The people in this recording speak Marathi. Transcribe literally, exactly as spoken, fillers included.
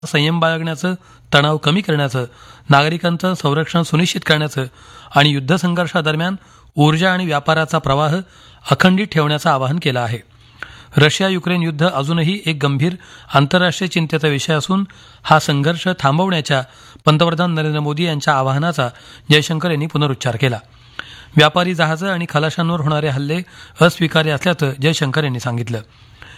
संयम बाळगण्याचं, तणाव कमी करण्याचं, नागरिकांचं संरक्षण सुनिश्चित करण्याचं आणि युद्ध संघर्षादरम्यान ऊर्जा आणि व्यापाराचा प्रवाह अखंडित ठेवण्याचं आवाहन केलं आहे. रशिया युक्रेन युद्ध अजूनही एक गंभीर आंतरराष्ट्रीय चिंतेचा विषय असून हा संघर्ष थांबवण्याच्या पंतप्रधान नरेंद्र मोदी यांच्या आवाहनाचा जयशंकर यांनी पुनरुच्चार केला. व्यापारी जहाजं आणि खलाशांवर होणारे हल्ले अस्वीकार्य असल्याचं जयशंकर यांनी सांगितलं.